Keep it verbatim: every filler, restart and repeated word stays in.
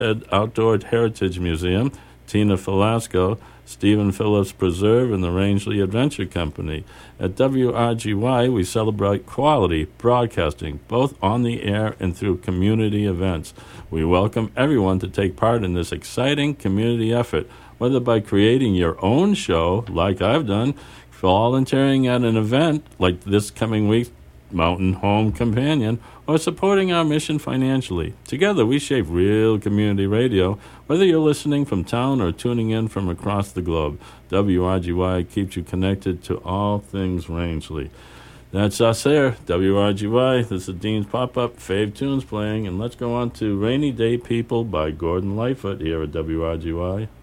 Outdoor Heritage Museum, Tina Velasco, Stephen Phillips Preserve, and the Rangeley Adventure Company. At W R G Y, we celebrate quality broadcasting, both on the air and through community events. We welcome everyone to take part in this exciting community effort, whether by creating your own show, like I've done, volunteering at an event like this coming week's Mountain Home Companion, or supporting our mission financially. Together, we shape real community radio, whether you're listening from town or tuning in from across the globe. W R G Y keeps you connected to all things Rangeley. That's us there, W R G Y. This is Dean's Pop-Up, Fave Tunes playing, and let's go on to Rainy Day People by Gordon Lightfoot here at W R G Y.